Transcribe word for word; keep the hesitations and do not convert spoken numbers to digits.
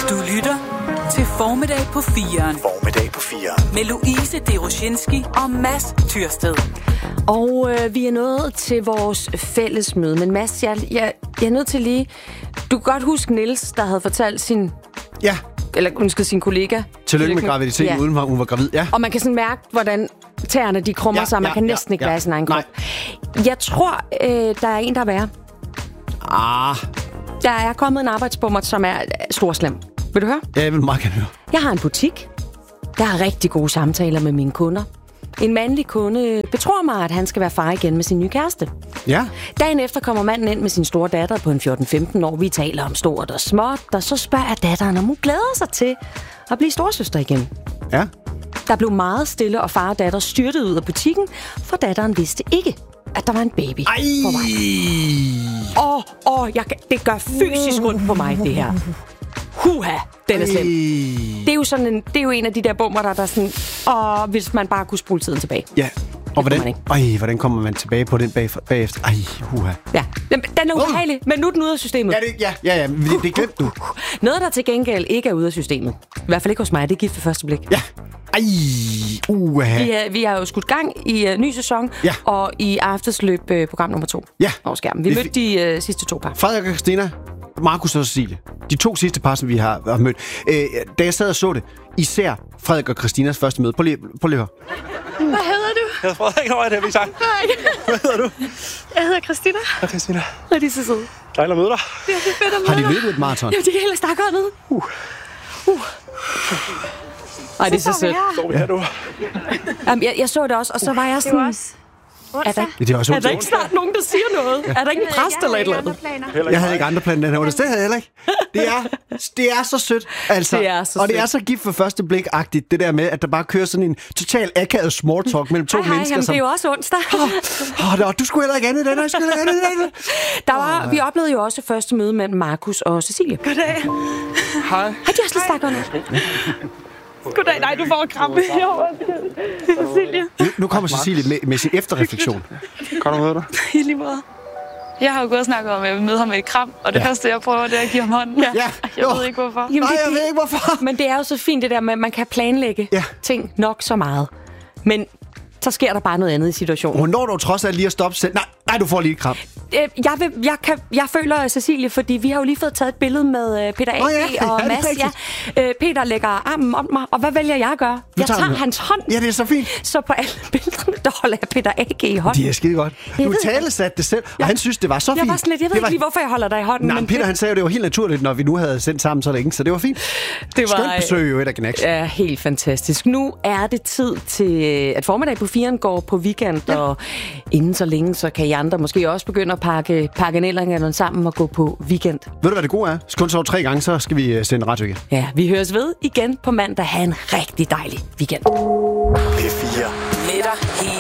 Du lytter til Formiddag på firen. Formiddag på firen. Med Louise Deroshinski og Mads Tyrsted. Og øh, vi er nået til vores fælles møde. Men Mads, jeg, jeg, jeg er nødt til lige... Du kan godt huske Niels, der havde fortalt sin... Ja. Eller ønskede sin kollega. Tillykke med graviditeten, ja. Uden hun var gravid. Ja. Og man kan sådan mærke, hvordan tæerne de krummer Ja, sig. Man ja, kan næsten ja, ikke ja. være i sin egen krop. Nej. Jeg tror, øh, der er en, der er værre. Ah. Der er kommet en arbejdsbummer, som er storslem. Vil du høre? Ja, jeg vil meget gerne høre. Jeg har en butik. Jeg har rigtig gode samtaler med mine kunder. En mandlig kunde betror mig, at han skal være far igen med sin nye kæreste. Ja. Dagen efter kommer manden ind med sin store datter på en fjorten femten år. Vi taler om stort og småt, og så spørger datteren, om hun glæder sig til at blive storsøster igen. Ja. Der blev meget stille, og far og datter styrtede ud af butikken, for datteren vidste ikke, at der var en baby Ej. på vej. Åh, åh, jeg kan, det gør fysisk ondt på mig, det her. Huha, den er slem. Det er jo sådan en, det er jo en af de der bummer, der, der er sådan, åh, hvis man bare kunne spole tiden tilbage. Ja. Og hvordan, man ikke. øj, hvordan kommer man tilbage på den bag, bagefter? Ej, huha. Ja, den, den er ubehagelig, men nu er den ude af systemet. Ja, det, ja, ja, ja, det, det glemte du. Noget, der til gengæld ikke er ude af systemet. I hvert fald ikke hos mig, det er gift ved første blik. Ja. Ej, uha. Vi, er, vi har jo skudt gang i uh, ny sæson, Ja. og i aftens løb uh, program nummer to Ja. over skærmen. Vi Det- mødte de uh, sidste to par. Frederik og Christina, Markus og Cecilie. De to sidste par, som vi har, har mødt. Øh, da jeg sad og så det, især Frederik og Christinas første møde. Prøv lige, prøv lige at høre. Hvad hedder du? Jeg hedder Frederik, hvor er det, vi sang? Hvad hedder du? Jeg hedder Christina. Ja, Christina. Er de så søde? Dejligt at møde dig. Det er fedt at Har møde de dig. løbet et maraton? Jamen, de kan helt stakke hernede. Uh. Uh. Ej, det er så sødt. Står vi her nu? Jamen, jeg, jeg så det også, og så var jeg Det er jo sådan... også Er der, onsdag. ikke, Ja, det er også er der ikke snart nogen, der siger noget? Ja. Er der ikke en præst eller et eller andet? Planer. Jeg havde ikke andre planer den her onsdag. Det havde jeg heller ikke. Det er, det er så sødt, altså. Det er så og det sødt. er så gift for første blik-agtigt, det der med, at der bare kører sådan en total akavet small talk mellem to Hej, hej, mennesker. jamen, som, det er jo også onsdag. Åh, oh, du skulle heller ikke andet i den, og jeg skulle heller ikke andet i den. Der var, vi oplevede jo også første møde mellem Markus og Cecilie. Goddag. Hej. Har de også lidt stakker nu? Goddag. Nej, du får en krampe. Cecilie. Nu, nu kommer Cecilie med, med sin efterreflektion. Godt at møde dig. I lige måde. Jeg har jo gået og snakket om, at jeg vil møde ham med et kram, og det Ja. første, jeg prøver, det er at give ham hånden. Ja. Jeg ved ikke, hvorfor. Jamen, Nej, det- jeg ved ikke, hvorfor. Men det er jo så fint det der med, at man kan planlægge Ja. ting nok så meget. Men så sker der bare noget andet i situationen. Hun når dog trods alt lige at stoppe selv. Nej, nej, du får lige et kram. Øh, Jeg, vil, jeg, kan, jeg føler, Cecilie, fordi vi har jo lige fået taget et billede med øh, Peter A. Nå ja, og ja, det er Mads. Ja. Øh, Peter lægger armen om mig, og hvad vælger jeg at gøre? Jeg tager tager den. hans hånd. Ja, det er så fint. Så på alle billederne, der holder jeg Peter A G i hånden. Det er skide godt. Jeg Du ved talesatte det selv, og han synes, det var så Jeg fint. var sådan lidt, jeg ved Det var- ikke lige, hvorfor jeg holder dig i hånden. Nej, men men Peter det, han sagde jo, det var helt naturligt, når vi nu havde sendt sammen så længe, så det var fint. det var, Skønt besøg jo et af Gnacks. Ja, helt fantastisk. Nu er det tid til, at formiddag på firen går på weekend, ja. Og inden så længe, så kan I andre måske også begynde at pakke, pakke nældringerne sammen og gå på weekend. Ved du, hvad det gode er? Så kun så tre gange, så skal vi øh, sende radio igen. Ja, vi høres ved igen på mandag. Ha' en rigtig dejlig weekend. P fire. Med dig hele